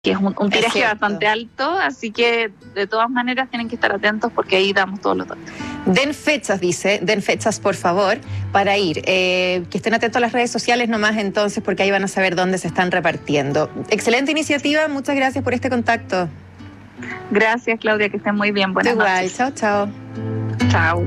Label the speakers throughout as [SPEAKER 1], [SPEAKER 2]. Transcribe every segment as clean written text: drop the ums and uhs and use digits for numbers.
[SPEAKER 1] que es un tiraje bastante alto, así que de todas maneras tienen que estar atentos porque ahí damos todos los datos.
[SPEAKER 2] Den fechas, dice, den fechas por favor para ir, que estén atentos a las redes sociales nomás entonces porque ahí van a saber dónde se están repartiendo. Excelente iniciativa, muchas gracias por este contacto.
[SPEAKER 1] Gracias, Claudia, que estén muy bien, buenas noches.
[SPEAKER 2] Chao, chao.
[SPEAKER 1] Chao.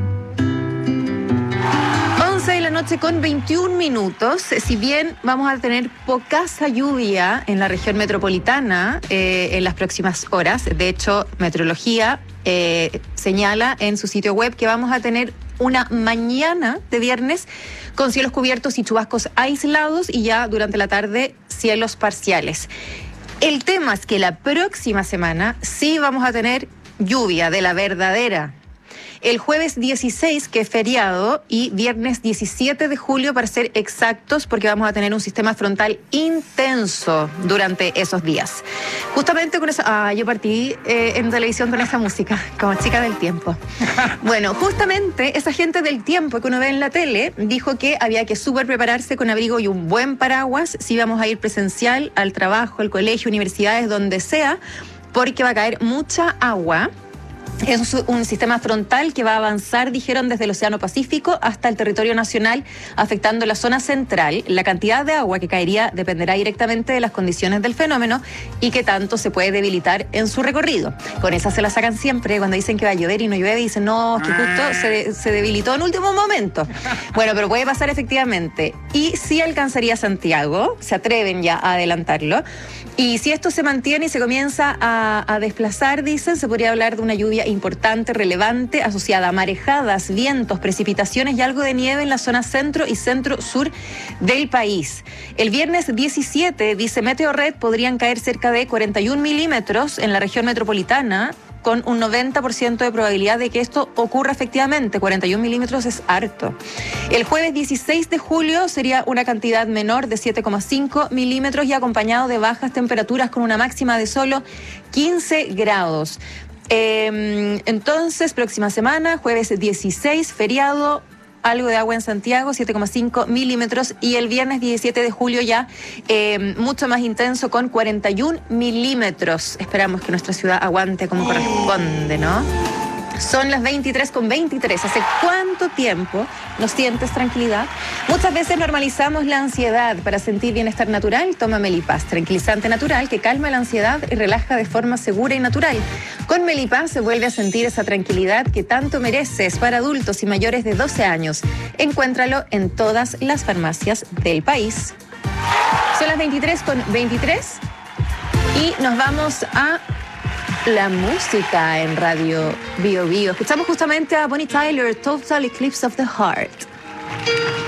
[SPEAKER 2] 11 de la noche con 21 minutos. Si bien vamos a tener poca lluvia en la región metropolitana en las próximas horas, de hecho, Meteorología señala en su sitio web que vamos a tener una mañana de viernes con cielos cubiertos y chubascos aislados y ya durante la tarde cielos parciales. El tema es que la próxima semana sí vamos a tener lluvia de la verdadera. El jueves 16, que es feriado, y viernes 17 de julio, para ser exactos, porque vamos a tener un sistema frontal intenso durante esos días. Justamente con eso, yo partí en televisión con esa música, como chica del tiempo. Bueno, justamente esa gente del tiempo que uno ve en la tele dijo que había que súper prepararse con abrigo y un buen paraguas si vamos a ir presencial al trabajo, al colegio, universidades, donde sea, porque va a caer mucha agua. Es un sistema frontal que va a avanzar, dijeron, desde el Océano Pacífico hasta el territorio nacional, afectando la zona central. La cantidad de agua que caería dependerá directamente de las condiciones del fenómeno y qué tanto se puede debilitar en su recorrido. Con esa se la sacan siempre cuando dicen que va a llover y no llueve, y dicen, no, que justo se debilitó en último momento. Bueno, pero puede pasar efectivamente. Y sí alcanzaría Santiago, se atreven ya a adelantarlo. Y si esto se mantiene y se comienza a desplazar, dicen, se podría hablar de una lluvia importante, relevante, asociada a marejadas, vientos, precipitaciones y algo de nieve en la zona centro y centro-sur del país. El viernes 17, dice Meteorred, podrían caer cerca de 41 milímetros en la región metropolitana, con un 90% de probabilidad de que esto ocurra efectivamente. 41 milímetros es harto. El jueves 16 de julio sería una cantidad menor de 7,5 milímetros y acompañado de bajas temperaturas con una máxima de solo 15 grados. Entonces, próxima semana, jueves 16, feriado, algo de agua en Santiago, 7,5 milímetros, y el viernes 17 de julio ya mucho más intenso con 41 milímetros. Esperamos que nuestra ciudad aguante como corresponde, ¿no? Son las 23:23. ¿Hace cuánto tiempo no sientes tranquilidad? Muchas veces normalizamos la ansiedad. Para sentir bienestar natural, toma Melipaz, tranquilizante natural que calma la ansiedad y relaja de forma segura y natural. Con Melipaz se vuelve a sentir esa tranquilidad que tanto mereces para adultos y mayores de 12 años. Encuéntralo en todas las farmacias del país. Son las 23:23 y nos vamos a la música en Radio Bio Bio. Escuchamos justamente a Bonnie Tyler, Total Eclipse of the Heart.